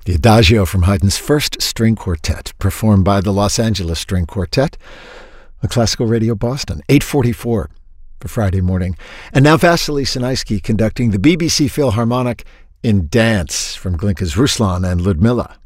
The Adagio from Haydn's First String Quartet, performed by the Los Angeles String Quartet on Classical Radio Boston, 8:44 for Friday morning. And now Vasily Sinaisky conducting the BBC Philharmonic in Dance from Glinka's Ruslan and Ludmilla.